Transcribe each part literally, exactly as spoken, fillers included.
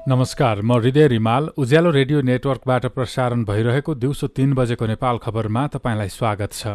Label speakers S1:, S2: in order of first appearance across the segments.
S1: नमस्कार, म हृदय रिमाल। उज्यालो रेडियो नेटवर्कबाट प्रसारण भइरहेको दिउँसो तीन बजेको नेपाल खबरमा तपाईँलाई स्वागत छ।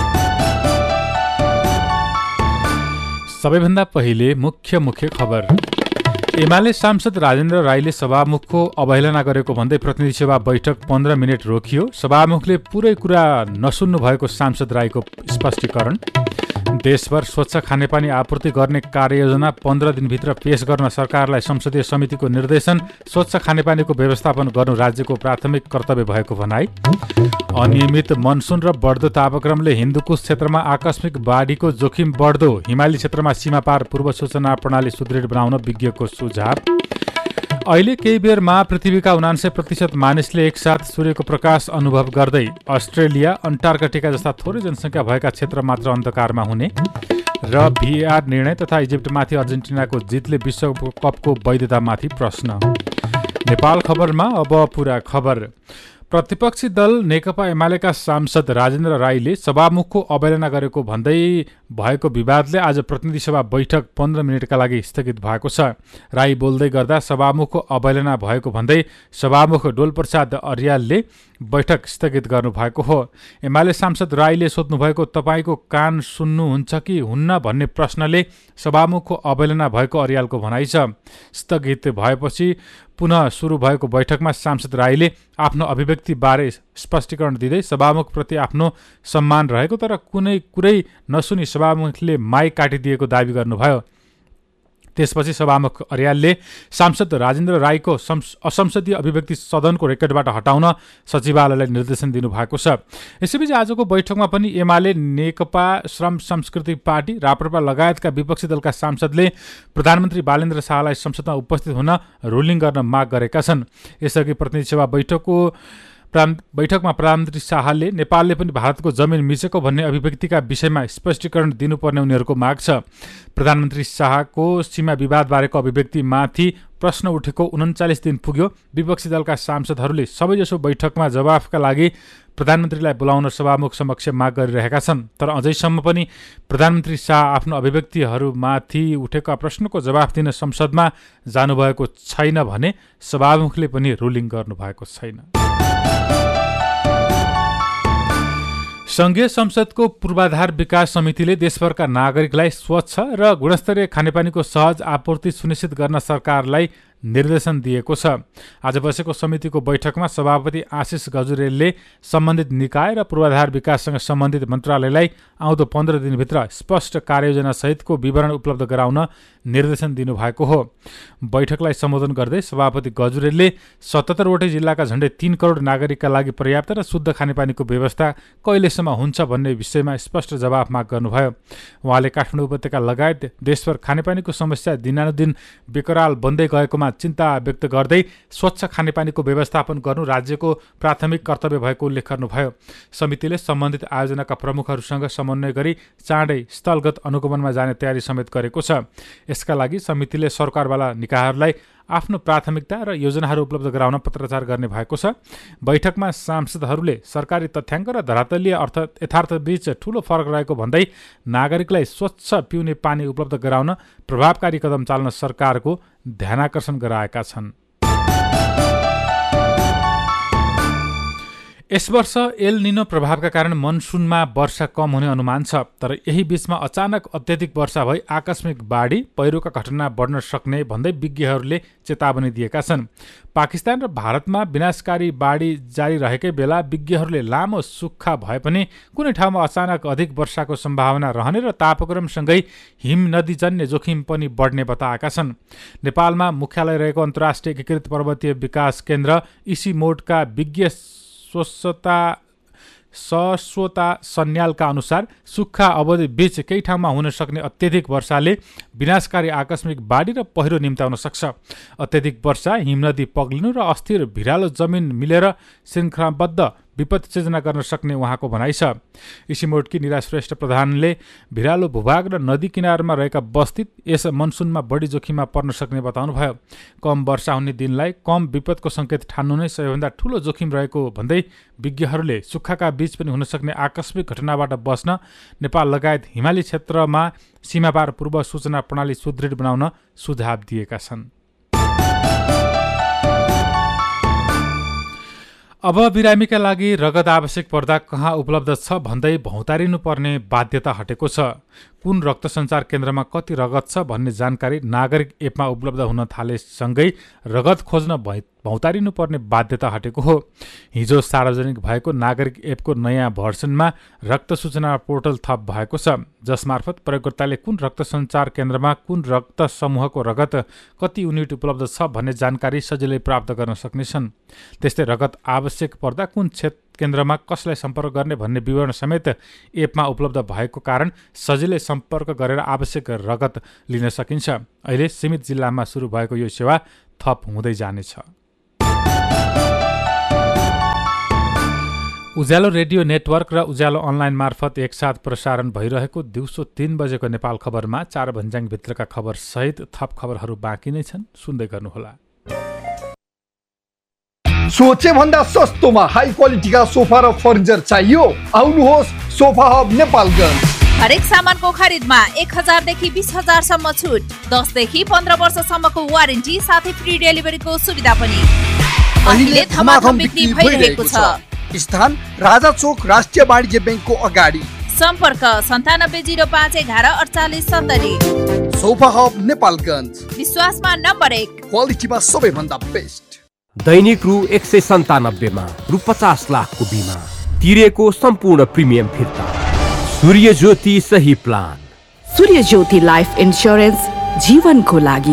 S1: सबैभन्दा पहिले मुख्य मुख्य खबर। एमाले सांसद राजेन्द्र राईले सभामुखको अवहेलना गरेको भन्दै प्रतिनिधि सभा बैठक पन्ध्र मिनट रोकियो। सभामुखले पुरै कुरा नसुन्नु भएको सांसद राईको स्पष्टीकरण। देशभर स्वच्छ खानेपानी आपूर्ति गर्ने कार्ययोजना पन्ध्र दिनभित्र पेश गर्न सरकारलाई संसदीय समितिको निर्देशन। स्वच्छ खानेपानीको व्यवस्थापन गर्नु राज्यको प्राथमिक कर्तव्य भएको भनाई। अनियमित मनसुन र बढ्दो तापक्रमले हिन्दुकुश क्षेत्रमा आकस्मिक बाढीको जोखिम बढ्दो। हिमाली क्षेत्रमा सीमापार पूर्व सूचना प्रणाली सुदृढ बनाउन विज्ञको सुझाव। अहिले केही बेरमा पृथ्वीका उनान्सय प्रतिशत मानिसले एकसाथ सूर्यको प्रकाश अनुभव गर्दै। अस्ट्रेलिया, अन्टार्कटिका जस्ता थोरै जनसङ्ख्या भएका क्षेत्र मात्र अन्धकारमा हुने। र भीआर निर्णय तथा इजिप्टमाथि अर्जेन्टिनाको जितले विश्वकपको वैधतामाथि प्रश्न। नेपाल खबरमा अब पुरा खबर। प्रतिपक्षी दल नेकपा एमालेका सांसद राजेन्द्र राईले सभामुखको अवहेलना गरेको भन्दै भएको विवादले आज प्रतिनिधि सभा बैठक पन्ध्र मिनटका लागि स्थगित भएको छ। राई बोल्दै गर्दा सभामुखको अवहेलना भएको भन्दै सभामुख डोलप्रसाद अर्यालले बैठक स्थगित गर्नुभएको हो। एमाले सांसद राईले सोध्नुभएको तपाईँको कान सुन्नुहुन्छ कि हुन्न भन्ने प्रश्नले सभामुखको अवहेलना भएको अर्यालको भनाइ छ। स्थगित भएपछि पुनः सुरु भएको बैठकमा सांसद राईले आफ्नो अभिव्यक्तिबारे स्पष्टीकरण दिँदै सभामुखप्रति आफ्नो सम्मान रहेको तर कुनै कुरै नसुनी सभामुखले माइक काटिदिएको दावी गर्नुभयो। त्यसपछि सभामुख अर्यालले सांसद राजेन्द्र राईको असंसदीय अभिव्यक्ति सदनको रेकर्डबाट हटाउन सचिवालयलाई निर्देशन दिनुभएको छ। यसैबीच आजको बैठकमा पनि एमाले, नेकपा, श्रम संस्कृति पार्टी, राप्रपा लगायतका विपक्षी दलका सांसदले प्रधानमन्त्री बालेन्द्र शाहलाई संसदमा उपस्थित हुन रुलिङ गर्न माग गरेका छन्। यसअघि प्रतिनिधि सभा बैठकको बैठकमा प्रधानमन्त्री शाहले नेपालले पनि भारतको जमिन मिचेको भन्ने अभिव्यक्तिका विषयमा स्पष्टीकरण दिनुपर्ने उनीहरूको माग छ। प्रधानमन्त्री शाहको सीमा विवादबारेको अभिव्यक्तिमाथि प्रश्न उठेको उन्चालिस दिन पुग्यो। विपक्षी दलका सांसदहरूले सबैजसो बैठकमा जवाफका लागि प्रधानमन्त्रीलाई बोलाउन सभामुख समक्ष माग गरिरहेका छन्। तर अझैसम्म पनि प्रधानमन्त्री शाह आफ्नो अभिव्यक्तिहरूमाथि उठेका प्रश्नको जवाफ दिन संसदमा जानुभएको छैन भने सभामुखले पनि रुलिङ गर्नुभएको छैन। संघीय संसदको पूर्वाधार विकास समितिले देशभरका नागरिकलाई स्वच्छ र गुणस्तरीय खानेपानीको सहज आपूर्ति सुनिश्चित गर्न सरकारलाई निर्देशन दिएको छ। आज बसेको समितिको बैठकमा सभापति आशिष गजुरेलले सम्बन्धित निकाय र पूर्वाधार विकाससँग सम्बन्धित मन्त्रालयलाई आउँदो पन्ध्र दिनभित्र स्पष्ट कार्ययोजना सहितको विवरण उपलब्ध गराउन निर्देशन दिनुभएको हो। बैठकलाई सम्बोधन गर्दै सभापति गजुरेलले सतहत्तरवटै जिल्लाका झण्डै तीन करोड नागरिकका लागि पर्याप्त र शुद्ध खानेपानीको व्यवस्था कहिलेसम्म हुन्छ भन्ने विषयमा स्पष्ट जवाफ माग गर्नुभयो। उहाँले काठमाडौँ उपत्यका लगायत देशभर खानेपानीको समस्या दिनानुदिन बेकराल बन्दै गएकोमा चिन्ता व्यक्त गर्दै स्वच्छ खानेपानीको व्यवस्थापन गर्नु राज्यको प्राथमिक कर्तव्य भएको उल्लेख गर्नुभयो। समितिले सम्बन्धित आयोजनाका प्रमुखहरूसँग समन्वय गरी चाँडै स्थलगत अनुगमनमा जाने तयारी समेत गरेको छ। यसका लागि समितिले सरकारवाला निकायहरूलाई आफ्नो प्राथमिकता र योजनाहरू उपलब्ध गराउन पत्राचार गर्ने भएको छ। बैठकमा सांसदहरूले सरकारी तथ्याङ्क र धरातलीय अर्थ यथार्थबीच ठूलो फरक रहेको भन्दै नागरिकलाई स्वच्छ पिउने पानी उपलब्ध गराउन प्रभावकारी कदम चाल्न सरकारको ध्यानाकर्षण गराएका छन्। यस वर्ष एल निनो प्रभावका कारण मनसुनमा वर्षा कम हुने अनुमान छ। तर यही बीचमा अचानक अत्यधिक वर्षा भई आकस्मिक बाढी पहिरोका घटना बढ्न सक्ने भन्दै विज्ञहरूले चेतावनी दिएका छन्। पाकिस्तान र भारतमा विनाशकारी बाढी जारी रहेकै बेला विज्ञहरूले लामो सुक्खा भए पनि कुनै ठाउँमा अचानक अधिक वर्षाको सम्भावना रहने र तापक्रमसँगै हिम नदीजन्य जोखिम पनि बढ्ने बताएका छन्। नेपालमा मुख्यालय रहेको अन्तर्राष्ट्रिय एकीकृत पर्वतीय विकास केन्द्र इसिमोडका विज्ञ स्वच्छता सस्वता सन्यालका अनुसार सुक्खा अवधि बीच केही ठाउँमा हुन सक्ने अत्यधिक वर्षाले विनाशकारी आकस्मिक बाढी र पहिरो निम्त्याउन सक्छ। अत्यधिक वर्षा, हिमनदी पग्लिनु र अस्थिर भिरालो जमिन मिलेर श्रृङ्खलाबद्ध विपत्ति सिर्जना गर्न सक्ने उहाँको भनाइ छ। इसिमोडकी निरा श्रेष्ठ प्रधानले भिरालो भूभाग र नदी किनारमा रहेका बस्ती यस मनसुनमा बढी जोखिममा पर्न सक्ने बताउनुभयो। कम वर्षा हुने दिनलाई कम विपदको सङ्केत ठान्नु नै सबैभन्दा ठूलो जोखिम रहेको भन्दै विज्ञहरूले सुक्खाका बीच पनि हुन सक्ने आकस्मिक घटनाबाट बस्न नेपाल लगायत हिमाली क्षेत्रमा सीमापार पूर्व सूचना प्रणाली सुदृढ बनाउन सुझाव दिएका छन्। अब बिरामीका लागि रगत आवश्यक पर्दा कहाँ उपलब्ध छ भन्दै भौतारिनु पर्ने बाध्यता हटेको छ। कुन रक्त सञ्चार केन्द्रमा कति रगत छ भन्ने जानकारी नागरिक एपमा उपलब्ध हुन थालेसँगै रगत खोज्न भौतारिनु पर्ने बाध्यता हटेको हो। हिजो सार्वजनिक भएको नागरिक एपको नयाँ भर्सनमा रक्त सूचना पोर्टल थप भएको छ, जसमार्फत प्रयोगकर्ताले कुन रक्त सञ्चार केन्द्रमा कुन रक्त समूहको रगत कति युनिट उपलब्ध छ भन्ने जानकारी सजिलै प्राप्त गर्न सक्नेछन्। त्यस्तै रगत आवश्यक पर्दा कुन क्षेत्र केन्द्रमा कसलाई सम्पर्क गर्ने भन्ने विवरण समेत एपमा उपलब्ध भएको कारण सजिलै सम्पर्क गरेर आवश्यक रगत लिन सकिन्छ। अहिले सीमित जिल्लामा सुरु भएको यो सेवा थप हुँदै जानेछ। उज्यालो रेडियो नेटवर्क र उज्यालो अनलाइन मार्फत एकसाथ प्रसारण भइरहेको दिउँसो तीन बजेको नेपाल खबरमा चार भन्ज्याङभित्रका खबर सहित थप खबरहरू बाँकी नै छन्, सुन्दै गर्नुहोला।
S2: सोचे भन्दा सस्तोमा हाई क्वालिटीका सोफा र फर्निचर चाहियो? आउनुहोस् सोफा हब नेपालगञ्ज।
S3: हरेक सामानको खरिदमा एक हजारदेखि बिस हजारसम्म छुट, दसदेखि पन्ध्र वर्षसम्मको वारेन्टी साथै फ्री डेलिभरीको सुविधा पनि। अहिले धमाधम बिक्री भइरहेको छ।
S2: स्थान राजा चोक राष्ट्रिय वाणिज्य ब्याङ्कको अगाडि।
S3: सम्पर्क सन्तानब्बे जिरो पाँच एघार अडचालिस सत्तरी।
S2: सोफा हब नेपालगञ्ज,
S3: विश्वासमा नम्बर एक,
S2: क्वालिटीमा सबैभन्दा बेस्ट।
S4: दैनिक रु एक सय सन्तानब्बेमा रु पचास लाखको बिमा, तिरेको सम्पूर्ण प्रिमियम फिर्ता। सूर्य ज्योति सही प्लान।
S5: सूर्य ज्योति लाइफ इन्स्योरेन्स, जीवनको लागि।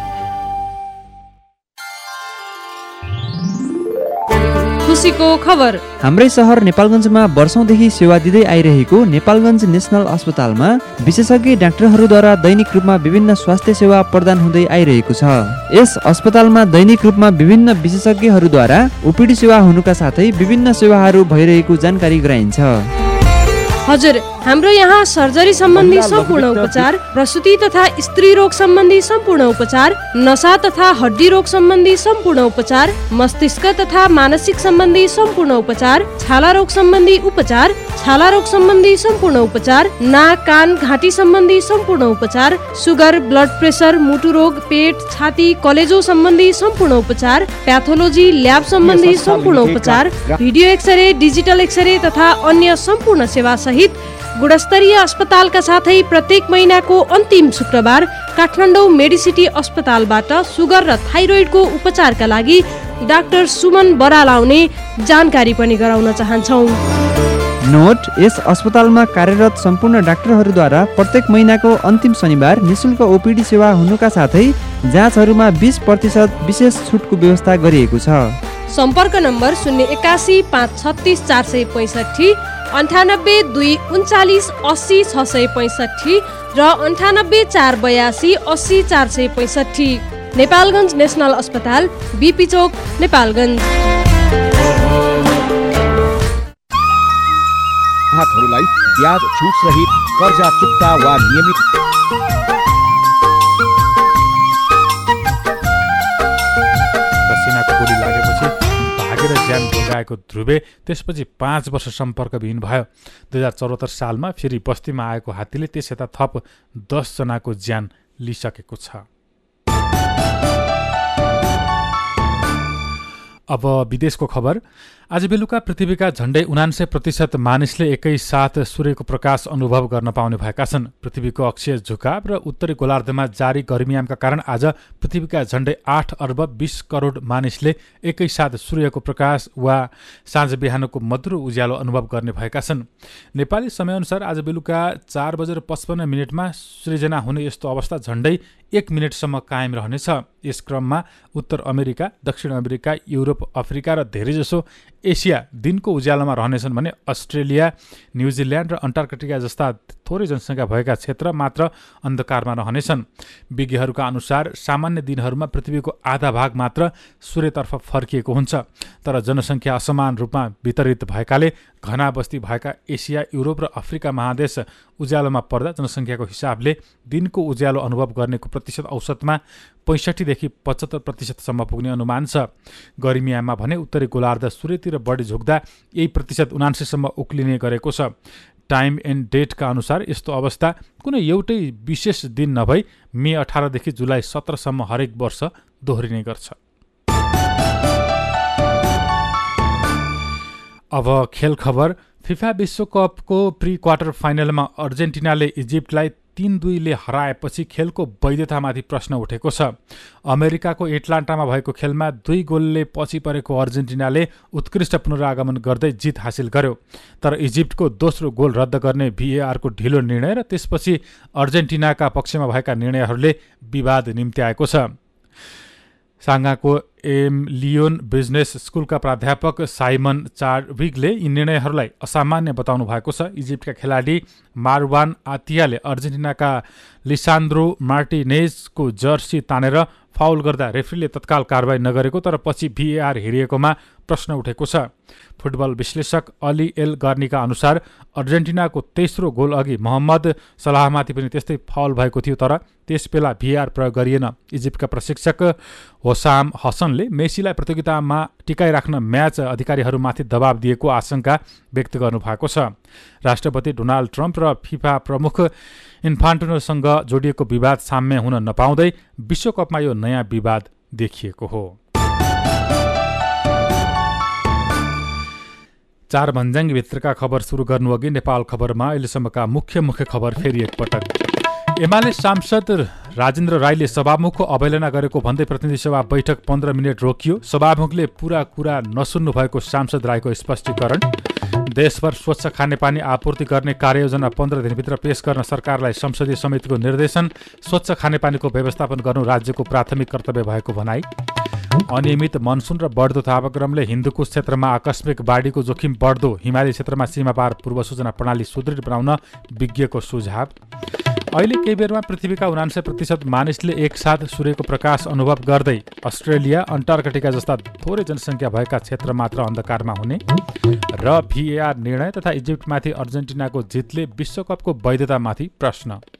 S6: खुसीको खबर।
S7: हाम्रै सहर नेपालगञ्जमा वर्षौंदेखि सेवा दिँदै आइरहेको नेपालगञ्ज नेसनल अस्पतालमा विशेषज्ञ डाक्टरहरूद्वारा दैनिक रूपमा विभिन्न स्वास्थ्य सेवा प्रदान हुँदै आइरहेको छ। यस अस्पतालमा दैनिक रूपमा विभिन्न विशेषज्ञहरूद्वारा ओपीडी सेवा हुनुका साथै विभिन्न सेवाहरू भइरहेको जानकारी गराइन्छ।
S6: हजुर, हाम्रो यहाँ सर्जरी सम्बन्धी सम्पूर्ण उपचार, प्रसुति तथा स्त्री रोग सम्बन्धी सम्पूर्ण उपचार, नसा तथा हड्डी रोग सम्बन्धी सम्पूर्ण उपचार, मस्तिष्क तथा मानसिक सम्बन्धी सम्पूर्ण उपचार, छाला रोग सम्बन्धी उपचार, छाला रोग सम्बन्धी सम्पूर्ण उपचार, नाक कान घाँटी सम्बन्धी सम्पूर्ण उपचार, सुगर, ब्लड प्रेसर, मुटु रोग, पेट, छाती, कलेजो सम्बन्धी सम्पूर्ण उपचार, प्याथोलोजी, ल्याब सम्बन्धी सम्पूर्ण उपचार, भिडियो एक्सरे, डिजिटल एक्सरे तथा अन्य सम्पूर्ण सेवा सहित गुणस्तरीय अस्पतालका साथै प्रत्येक महिनाको अन्तिम शुक्रबार काठमाडौँ मेडिसिटी अस्पतालबाट सुगर र थाइरोइडको उपचारका लागि डाक्टर सुमन बराल आउने जानकारी पनि गराउन चाहन्छौँ।
S7: नोट, यस अस्पतालमा कार्यरत सम्पूर्ण डाक्टरहरूद्वारा प्रत्येक महिनाको अन्तिम शनिबार निशुल्क ओपीडी सेवा हुनुका साथै जाँचहरूमा बीस प्रतिशत विशेष छुटको व्यवस्था गरिएको छ।
S6: सम्पर्क नम्बर शून्य एकासी पाँच छत्तिस चार सय पैँसठी, अन्ठानब्बे दुई उन्चालिस अस्सी छ सय पैँसठी र अन्ठानब्बे चार बयासी अस्सी चार सय पैँसठी। नेपालगञ्ज नेसनल अस्पताल, बीपी चोक, नेपालगञ्ज।
S8: ग्राहकहरूलाई ब्याज छुट सहित कर्जा चुक्ता वा नियमित
S1: पसिनाको गोली लागेपछि भागेर ज्यान भोगाएको ध्रुवे त्यसपछि पाँच वर्ष सम्पर्कविहीन भयो। दुई हजार चौहत्तर सालमा फेरि बस्तीमा आएको हात्तीले त्यस यता थप दसजनाको ज्यान लिइसकेको छ। अब विदेशको खबर। आज बेलुका पृथ्वीका झण्डै उनान्सय प्रतिशत मानिसले एकैसाथ सूर्यको प्रकाश अनुभव गर्न पाउने भएका छन्। पृथ्वीको अक्षीय झुकाव र उत्तरी गोलार्धमा जारी गर्मीयामका कारण आज पृथ्वीका झण्डै आठ अर्ब बीस करोड मानिसले एकैसाथ सूर्यको प्रकाश वा साँझ बिहानको मधुरो उज्यालो अनुभव गर्ने भएका छन्। नेपाली समयअनुसार आज बेलुका चार बजेर पचपन्न मिनटमा सृजना हुने यस्तो अवस्था झण्डै एक मिनटसम्म कायम रहनेछ। यस क्रममा उत्तर अमेरिका, दक्षिण अमेरिका, युरोप, अफ्रिका र धेरैजसो एसिया दिनको उज्यालोमा रहनेछन् भने अस्ट्रेलिया, न्युजिल्यान्ड र अन्टार्कटिका जस्ता थोरै जनसङ्ख्या भएका क्षेत्र मात्र अन्धकारमा रहनेछन्। विज्ञहरूका अनुसार सामान्य दिनहरूमा पृथ्वीको आधा भाग मात्र सूर्यतर्फ फर्किएको हुन्छ, तर जनसङ्ख्या असमान रूपमा वितरित भएकाले घना बस्ती भएका एसिया, युरोप र अफ्रिका महादेश उज्यालोमा पर्दा जनसङ्ख्याको हिसाबले दिनको उज्यालो अनुभव गर्नेको प्रतिशत औसतमा पैँसठीदेखि पचहत्तर प्रतिशतसम्म पुग्ने अनुमान छ। गर्मीयाममा भने उत्तरी गोलार्ध सूर्यतिर बढी झुक्दा यही प्रतिशत उनान्सयसम्म उक्लिने गरेको छ। टाइम एन्ड डेटका अनुसार यस्तो अवस्था कुनै एउटै विशेष दिन नभई मे अठारदेखि जुलाई सत्रसम्म हरेक वर्ष दोहोरिने गर्छ। अब खेल खबर। फिफा विश्वकपको प्री क्वार्टर फाइनलमा अर्जेन्टिनाले इजिप्टलाई तीन दुईले हराएपछि खेलको वैधतामाथि प्रश्न उठेको छ। अमेरिकाको एटलान्टामा भएको खेलमा दुई गोलले पछि परेको अर्जेन्टिनाले उत्कृष्ट पुनरागमन गर्दै जित हासिल गर्यो। तर इजिप्टको दोस्रो गोल रद्द गर्ने भिएआरको ढिलो निर्णय र त्यसपछि अर्जेन्टिनाका पक्षमा भएका निर्णयहरूले विवाद निम्त्याएको छ। साङ्गाको एम लियोन बिजनेस स्कुलका प्राध्यापक साइमन चार्विगले यी निर्णयहरूलाई असामान्य बताउनु भएको छ। इजिप्टका खेलाडी मारवान आतियाले अर्जेन्टिनाका लिसान्द्रो मार्टिनेजको जर्सी तानेर फाउल गर्दा रेफ्रीले तत्काल कारबाही नगरेको तर पछि भिएआर हेरिएकोमा प्रश्न उठेको छ। फुटबल विश्लेषक अली एल गर्नीका अनुसार अर्जेन्टिनाको तेस्रो गोल अघि मोहम्मद सलाहमाथि पनि त्यस्तै फाउल भएको थियो तर त्यस बेला भिएआर प्रयोग गरिएन। इजिप्टका प्रशिक्षक होसाम हसनले मेसीलाई प्रतियोगितामा टिकाइराख्न म्याच अधिकारीहरूमाथि दबाब दिएको आशंका व्यक्त गर्नुभएको छ। राष्ट्रपति डोनाल्ड ट्रम्प र फिफा प्रमुख इन्फान्टिनोसँग जोडिएको विवाद साम्य हुन नपाउँदै विश्वकपमा यो नयाँ विवाद देखिएको हो। चार भन्ज्याङभित्रका खबर सुरु गर्नुअघि नेपाल खबरमा अहिलेसम्मका मुख्य मुख्य खबर फेरि एकपटक। एमाले सांसद राजेन्द्र राईले सभामुखको अवहेलना गरेको भन्दै प्रतिनिधि सभा बैठक पन्ध्र मिनट रोकियो। सभामुखले पूरा कुरा नसुन्नु भएको सांसद राईको स्पष्टीकरण। देशभर स्वच्छ खानेपानी आपूर्ति गर्ने कार्ययोजना पन्ध्र दिनभित्र पेश गर्न सरकारलाई संसदीय समितिको निर्देशन। स्वच्छ खानेपानीको व्यवस्थापन गर्नु राज्यको प्राथमिक कर्तव्य भएको भनाई। अनियमित मनसुन र बढ्दो तापक्रमले हिन्दुकुश क्षेत्रमा आकस्मिक बाढीको जोखिम बढ्दो। हिमाली क्षेत्रमा सीमापार पूर्व सूचना प्रणाली सुदृढ बनाउन विज्ञको सुझाव। अहिले केही बेरमा पृथ्वीका उनान्सय प्रतिशत मानिसले एकसाथ सूर्यको प्रकाश अनुभव गर्दै अस्ट्रेलिया अन्टार्कटिका जस्ता थोरै जनसङ्ख्या भएका क्षेत्र मात्र अन्धकारमा हुने र भिएआर निर्णय तथा इजिप्टमाथि अर्जेन्टिनाको जितले विश्वकपको वैधतामाथि प्रश्न।